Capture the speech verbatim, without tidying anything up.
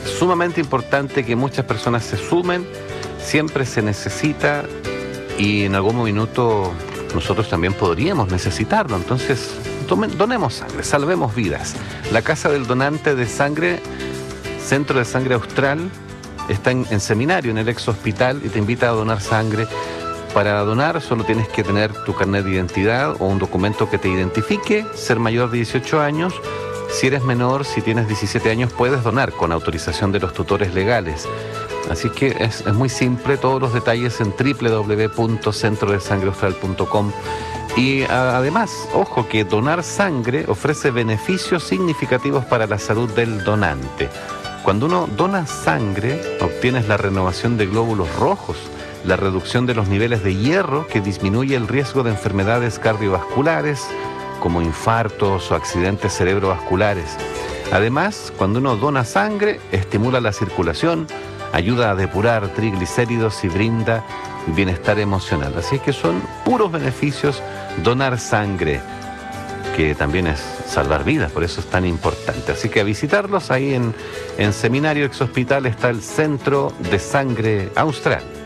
sumamente importante que muchas personas se sumen, siempre se necesita y en algún minuto nosotros también podríamos necesitarlo, entonces tomen, donemos sangre, salvemos vidas. La Casa del Donante de Sangre, Centro de Sangre Austral, está en, en seminario en el ex hospital y te invita a donar sangre. Para donar solo tienes que tener tu carnet de identidad o un documento que te identifique, ser mayor de dieciocho años. Si eres menor, si tienes diecisiete años, puedes donar con autorización de los tutores legales. Así que es, es muy simple, todos los detalles en doble u doble u doble u punto centro de sangre austral punto com. Y a, además, ojo que donar sangre ofrece beneficios significativos para la salud del donante. Cuando uno dona sangre, obtienes la renovación de glóbulos rojos, la reducción de los niveles de hierro que disminuye el riesgo de enfermedades cardiovasculares como infartos o accidentes cerebrovasculares. Además, cuando uno dona sangre, estimula la circulación, ayuda a depurar triglicéridos y brinda bienestar emocional. Así es que son puros beneficios donar sangre, que también es salvar vidas, por eso es tan importante. Así que a visitarlos ahí en, en Seminario Ex Hospital está el Centro de Sangre Austral.